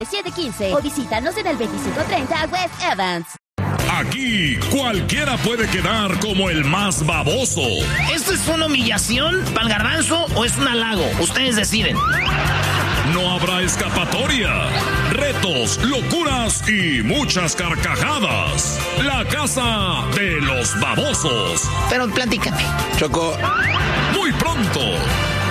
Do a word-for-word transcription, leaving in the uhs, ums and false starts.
siete quince o visítanos en el veinticinco treinta West Evans. Aquí cualquiera puede quedar como el más baboso. ¿Esto es una humillación para el garbanzo o es un halago? Ustedes deciden. No habrá escapatoria. Retos, locuras y muchas carcajadas. La casa de los babosos. Pero platícame. Choco. Muy pronto.